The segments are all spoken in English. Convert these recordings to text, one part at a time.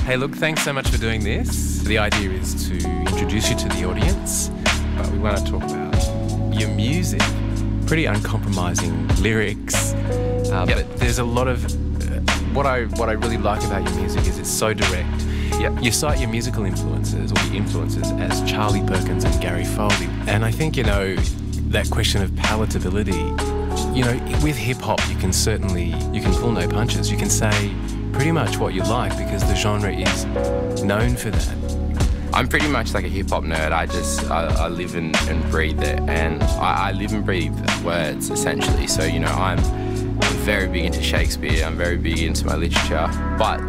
Hey, look, thanks so much for doing this. The idea is to introduce you to the audience, but we want to talk about your music. Pretty uncompromising lyrics, but there's a lot of... What I really like about your music is it's so direct. Yep. You cite your musical influences, or your influences, as Charlie Perkins and Gary Foley. And I think, that question of palatability, with hip-hop you can pull no punches. You can say pretty much what you like because the genre is known for that. I'm pretty much like a hip-hop nerd. I live and breathe it, and I live and breathe words, essentially. So, I'm very big into Shakespeare. I'm very big into my literature. But,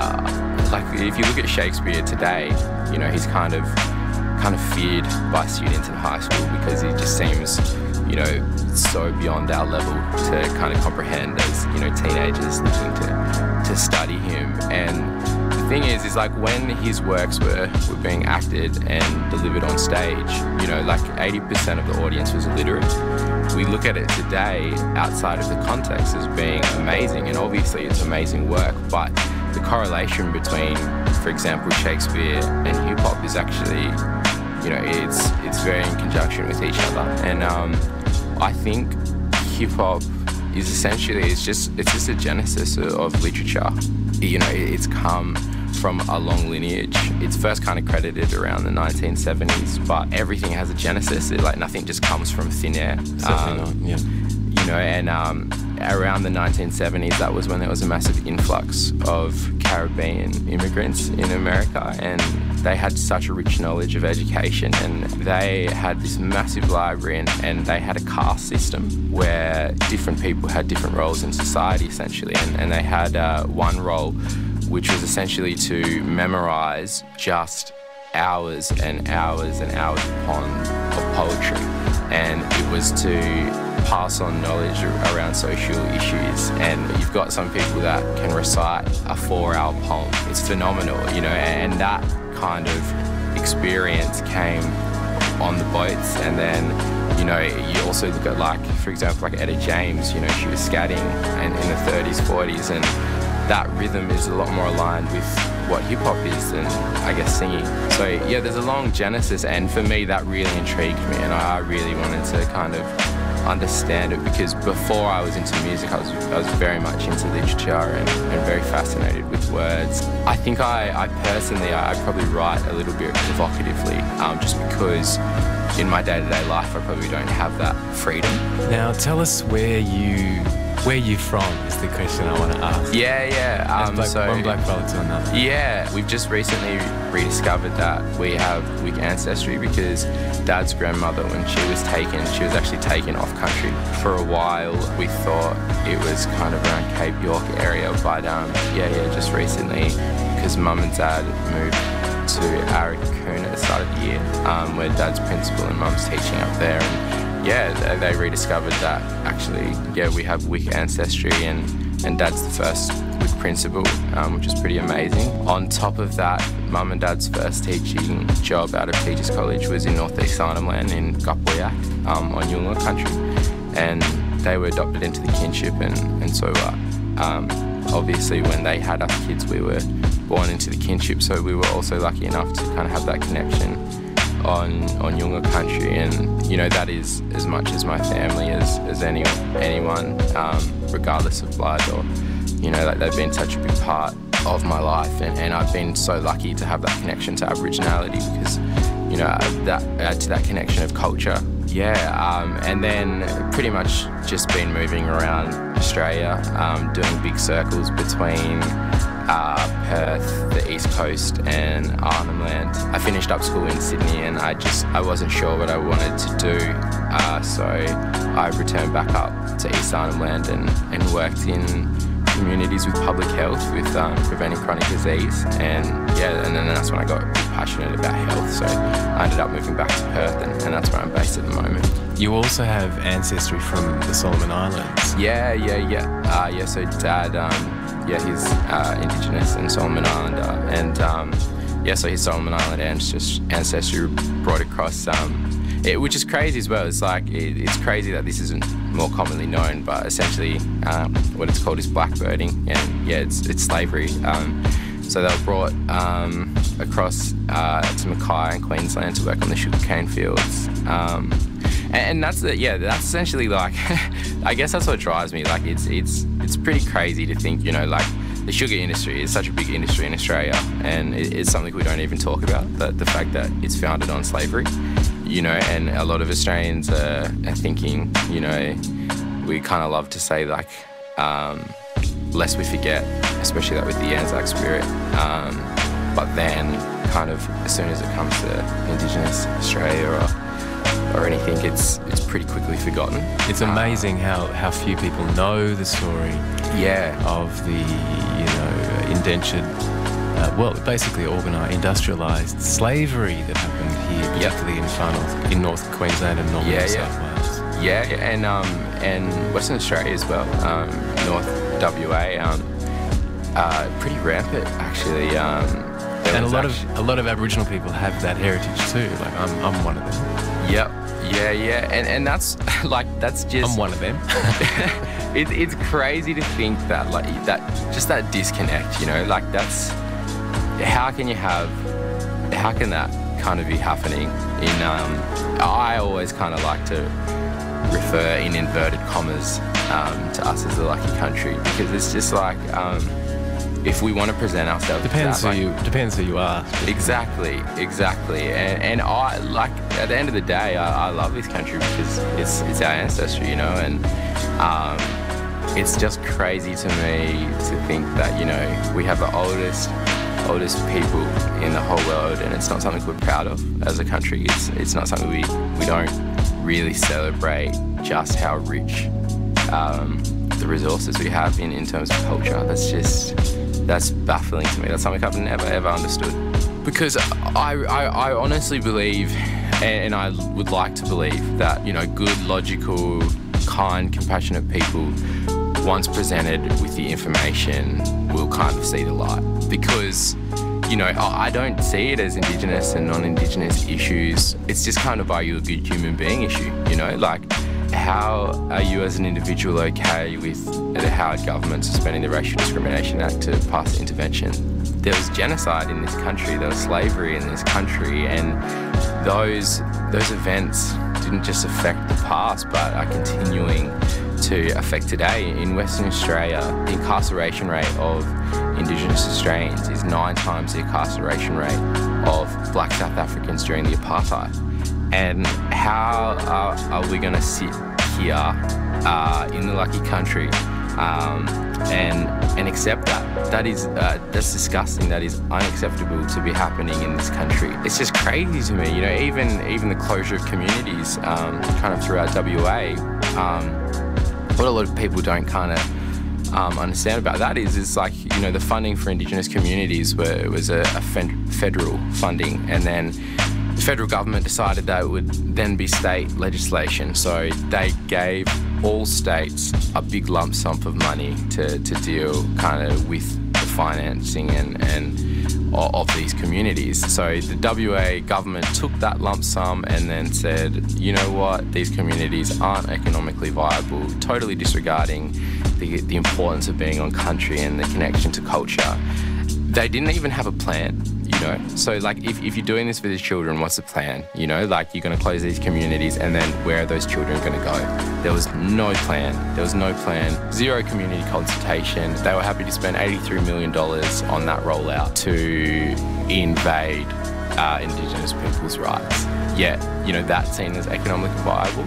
if you look at Shakespeare today, he's kind of feared by students in high school because he just seems, so beyond our level to kind of comprehend as, teenagers looking to study him. And the thing is like when his works were being acted and delivered on stage, 80% of the audience was illiterate. We look at it today outside of the context as being amazing, and obviously it's amazing work, but the correlation between, for example, Shakespeare and hip-hop is actually, it's very in conjunction with each other. And I think hip-hop is essentially, it's just a genesis of literature. It's come from a long lineage. It's first kind of credited around the 1970s, but everything has a genesis. Nothing just comes from thin air. Certainly not, Around the 1970s, that was when there was a massive influx of Caribbean immigrants in America, and they had such a rich knowledge of education, and they had this massive library, and they had a caste system where different people had different roles in society, essentially, and they had one role which was essentially to memorize just hours and hours and hours of poetry, and it was to pass on knowledge around social issues. And you've got some people that can recite a 4-hour poem. It's phenomenal, and that kind of experience came on the boats. And then, you also look at for example, Etta James, she was scatting in the 30s, 40s, and that rhythm is a lot more aligned with what hip-hop is than, I guess, singing. So, there's a long genesis, and for me, that really intrigued me, and I really wanted to kind of understand it, because before I was into music, I was very much into literature and very fascinated with words. I think I personally probably write a little bit provocatively, just because in my day-to-day life, I probably don't have that freedom. Now, tell us where you from is the question I want to ask. One black fella to another. Yeah, we've just recently rediscovered that we have Wik ancestry, because Dad's grandmother, when she was actually taken off country. For a while, we thought it was kind of around Cape York area, but just recently, because Mum and Dad moved to Arakoon at the start of the year, where Dad's principal and Mum's teaching up there. And they rediscovered that actually, we have Wik ancestry, and Dad's the first Wik principal, which is pretty amazing. On top of that, Mum and Dad's first teaching job out of Teachers College was in Northeast Arnhem Land in Gupwayak, on Yolngu country, and they were adopted into the kinship, and so obviously when they had us kids, we were born into the kinship, so we were also lucky enough to kind of have that connection on Yolngu country, and that is as much as my family as anyone, regardless of blood, or they've been such a big part of my life, and I've been so lucky to have that connection to Aboriginality, because that add to that connection of culture. And then pretty much just been moving around Australia, doing big circles between Perth, the East Coast, and Arnhem Land. I finished up school in Sydney, and I wasn't sure what I wanted to do, so I returned back up to East Arnhem Land and worked in communities with public health, with preventing chronic disease, and then that's when I got passionate about health, so I ended up moving back to Perth, and that's where I'm based at the moment. You also have ancestry from the Solomon Islands. So Dad, he's Indigenous and Solomon Islander, and so his Solomon Island ancestry brought across, which is crazy as well. It's it's crazy that this isn't more commonly known, but essentially what it's called is blackbirding, and it's slavery. So they were brought across to Mackay in Queensland to work on the sugarcane fields. And that's that's essentially like, I guess that's what drives me. Like it's pretty crazy to think, like the sugar industry is such a big industry in Australia, and it's something we don't even talk about, but the fact that it's founded on slavery, and a lot of Australians are thinking, we kind of love to say like, lest we forget, especially that with the Anzac spirit, but then kind of as soon as it comes to Indigenous Australia or anything, it's pretty quickly forgotten. It's amazing how few people know the story of the indentured, basically industrialised slavery that happened here, particularly in North Queensland and North South Wales. Yeah, and Western Australia as well, North WA, pretty rampant actually. And a lot of Aboriginal people have that heritage too. Like I'm one of them. Yep. Yeah, and that's just. I'm one of them. It's crazy to think that that disconnect. That's how can that kind of be happening in? I always kind of like to refer in inverted commas to us as the lucky country, because it's just like. If we want to present ourselves, depends who you are. Exactly, and I like at the end of the day, I love this country because it's our ancestry, and it's just crazy to me to think that we have the oldest people in the whole world, and it's not something we're proud of as a country. It's not something we don't really celebrate just how rich the resources we have in terms of culture. That's baffling to me. That's something I've never ever understood. Because I honestly believe, and I would like to believe, that good, logical, kind, compassionate people, once presented with the information, will kind of see the light. Because I don't see it as Indigenous and non-Indigenous issues. It's just kind of, are you a good human being issue? How are you as an individual okay with the Howard government suspending the Racial Discrimination Act to pass the intervention? There was genocide in this country, there was slavery in this country, and those events didn't just affect the past but are continuing to affect today. In Western Australia, the incarceration rate of Indigenous Australians is 9 times the incarceration rate of Black South Africans during the apartheid. And how are we going to sit here in the lucky country and accept that? That's disgusting. That is unacceptable to be happening in this country. It's just crazy to me. Even the closure of communities kind of throughout WA. What a lot of people don't kind of understand about that is like, the funding for Indigenous communities was a federal funding, and then the federal government decided that it would then be state legislation. So they gave all states a big lump sum of money to deal kind of with the financing and of these communities. So the WA government took that lump sum and then said, you know what, these communities aren't economically viable, totally disregarding the importance of being on country and the connection to culture. They didn't even have a plan. So like if you're doing this for these children, what's the plan? Like you're going to close these communities, and then where are those children going to go? There was no plan. Zero community consultation. They were happy to spend $83 million on that rollout to invade Indigenous people's rights. Yet, that's seen as economically viable.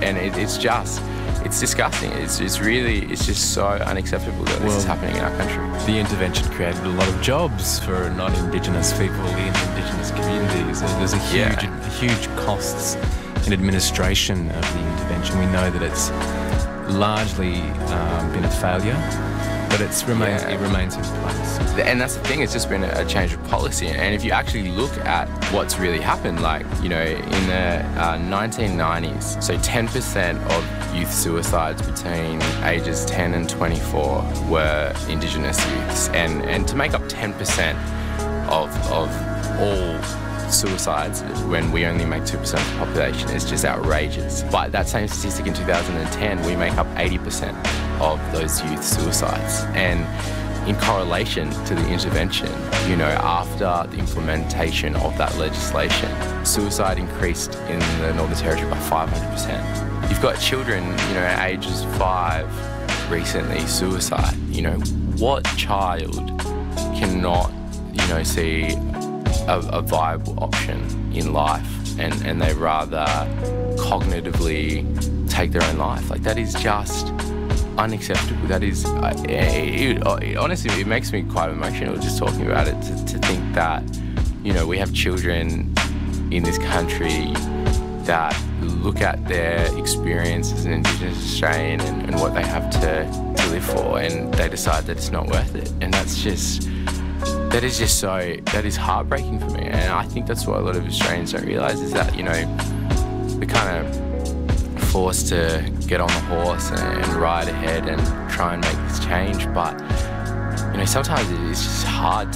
It's disgusting. It's just so unacceptable that this is happening in our country. The intervention created a lot of jobs for non-Indigenous people in Indigenous communities. There's a huge costs in administration of the intervention. We know that it's largely been a failure, but it remains in place. And that's the thing, it's just been a change of policy. And if you actually look at what's really happened, in the 1990s, so 10% of youth suicides between ages 10 and 24 were Indigenous youths. And to make up 10% of all suicides when we only make 2% of the population is just outrageous. But that same statistic in 2010, we make up 80% of those youth suicides. And in correlation to the intervention, you know, after the implementation of that legislation, suicide increased in the Northern Territory by 500%. You've got children, you know, ages 5 recently suicide. You know, what child cannot, you know, see a viable option in life and they rather cognitively take their own life? Like, that is just unacceptable. That is, honestly, it makes me quite emotional just talking about it, to think that, you know, we have children in this country that look at their experience as an Indigenous Australian and what they have to live for, and they decide that it's not worth it. And that is heartbreaking for me. And I think that's what a lot of Australians don't realise, is that, you know, we're kind of forced to get on the horse and ride ahead and try and make this change. But, you know, sometimes it's just hard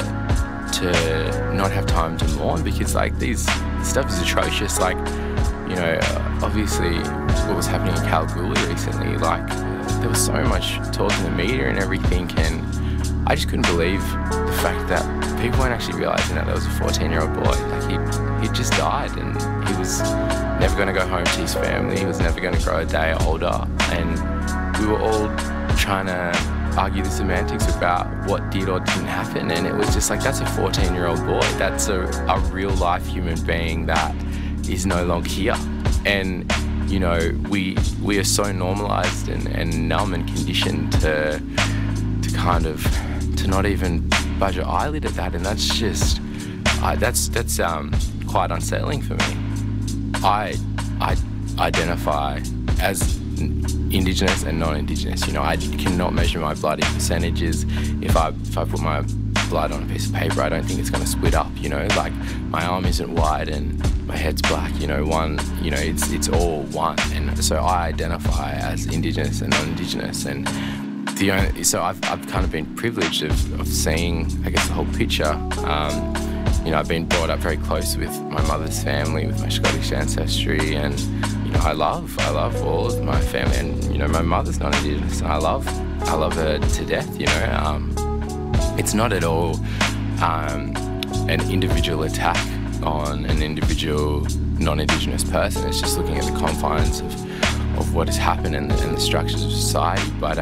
to not have time to mourn, because, like, this stuff is atrocious. Like, you know, obviously what was happening in Kalgoorlie recently, like, there was so much talk in the media and everything, and I just couldn't believe the fact that people weren't actually realising that there was a 14-year-old boy. Like, he just died, and he was never going to go home to his family. He was never going to grow a day older, and we were all trying to argue the semantics about what did or didn't happen, and it was just like, that's a 14-year-old boy. That's a real-life human being that is no longer here. And, you know, we are so normalised and numb and conditioned to kind of, to not even budge your eyelid at that, and that's just, that's quite unsettling for me. I identify as Indigenous and non-Indigenous. You know, I cannot measure my blood in percentages. If I put my blood on a piece of paper, I don't think it's going to split up. You know, like, my arm isn't white and my head's black. You know, it's all one. And so I identify as Indigenous and non-Indigenous, and so I've kind of been privileged of seeing, I guess, the whole picture. You know, I've been brought up very close with my mother's family, with my Scottish ancestry, and, you know, I love all of my family, and, you know, my mother's not Indigenous, and I love her to death. You know, it's not at all an individual attack on an individual non-Indigenous person. It's just looking at the confines of what has happened and the structures of society. But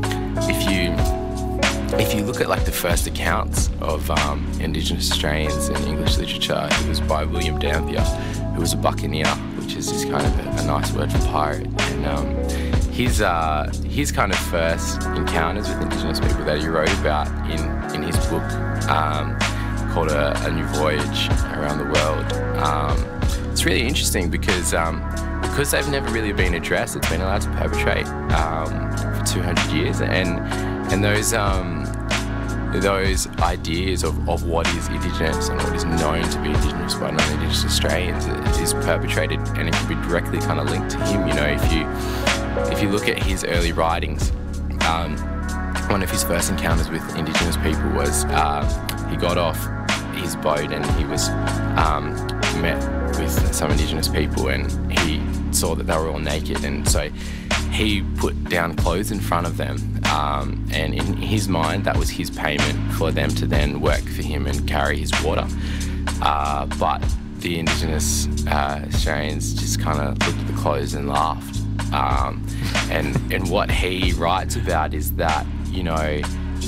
if you look at, like, the first accounts of Indigenous Australians in English literature, it was by William Dampier, who was a buccaneer, which is just kind of a nice word for pirate. And his kind of first encounters with Indigenous people that he wrote about in his book called A New Voyage Around the World. It's really interesting because they've never really been addressed. It's been allowed to perpetrate for 200 years, and those ideas of what is Indigenous and what is known to be Indigenous by non-Indigenous Australians is perpetrated, and it can be directly kind of linked to him. You know, if you look at his early writings, one of his first encounters with Indigenous people was he got off his boat and he was met with some Indigenous people, and he saw that they were all naked, and so he put down clothes in front of them, and in his mind that was his payment for them to then work for him and carry his water. But the Indigenous Australians just kind of looked at the clothes and laughed. And what he writes about is that, you know,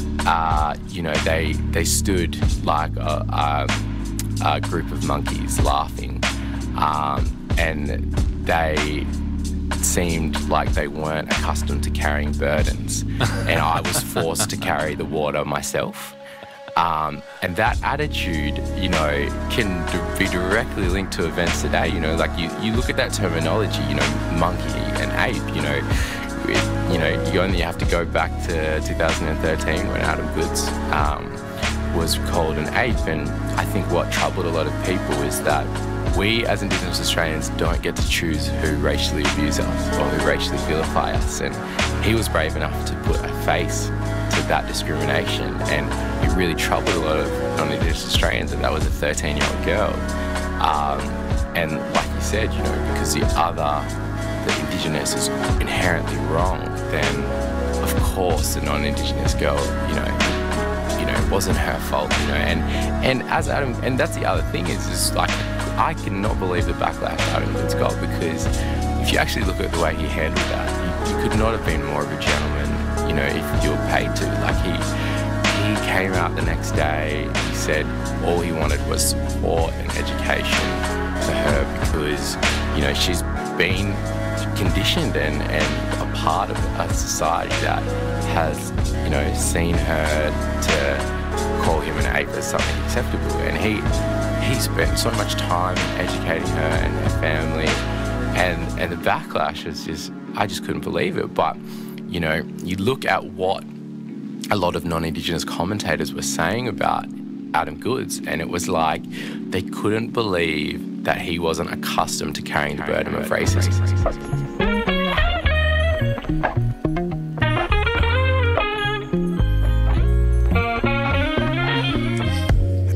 they stood like a group of monkeys laughing, and they seemed like they weren't accustomed to carrying burdens, and I was forced to carry the water myself. And that attitude, you know, can be directly linked to events today. You know, like you look at that terminology, you know, monkey and ape, you only have to go back to 2013 when Adam Goodes was called an ape. And I think what troubled a lot of people is that we as Indigenous Australians don't get to choose who racially abuse us or who racially vilify us. And he was brave enough to put a face to that discrimination, and it really troubled a lot of non-Indigenous Australians that was a 13-year-old girl. And like you said, you know, because the Indigenous is inherently wrong, then of course, the non-Indigenous girl, it wasn't her fault, and as Adam, and that's the other thing is like, I cannot believe the backlash Adam Goodes got, because if you actually look at the way he handled that, you could not have been more of a gentleman, if you were paid to. Like, he came out the next day, he said all he wanted was support and education for her, because, she's been conditioned and a part of a society that has, seen her to call him an ape as something acceptable. And he spent so much time educating her and her family, and the backlash is just, I just couldn't believe it. But, you look at what a lot of non-Indigenous commentators were saying about Adam Goodes, and it was like they couldn't believe that he wasn't accustomed to carrying the burden of racism.